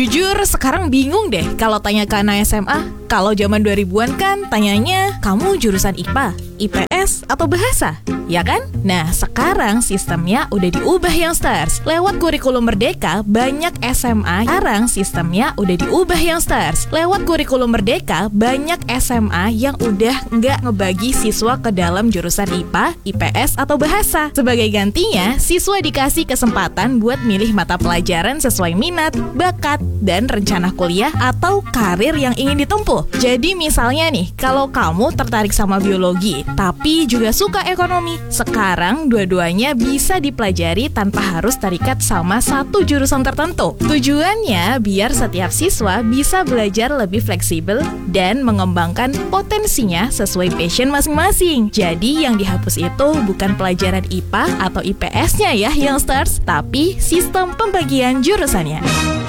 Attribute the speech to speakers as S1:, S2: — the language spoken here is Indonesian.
S1: Jujur sekarang bingung deh kalau tanya ke anak SMA. Kalau zaman 2000-an kan tanyanya, kamu jurusan IPA, IPS, atau bahasa? Ya kan? Nah, sekarang sistemnya udah diubah Youngsters. Lewat kurikulum Merdeka, banyak SMA sekarang sistemnya udah diubah Youngsters. Lewat kurikulum Merdeka, banyak SMA yang udah nggak ngebagi siswa ke dalam jurusan IPA, IPS, atau bahasa. Sebagai gantinya, siswa dikasih kesempatan buat milih mata pelajaran sesuai minat, bakat, dan rencana kuliah atau karir yang ingin ditempuh. Jadi misalnya nih, kalau kamu tertarik sama biologi, tapi juga suka ekonomi, sekarang dua-duanya bisa dipelajari tanpa harus terikat sama satu jurusan tertentu. Tujuannya biar setiap siswa bisa belajar lebih fleksibel dan mengembangkan potensinya sesuai passion masing-masing. Jadi yang dihapus itu bukan pelajaran IPA atau IPS-nya ya Youngsters, tapi sistem pembagian jurusannya.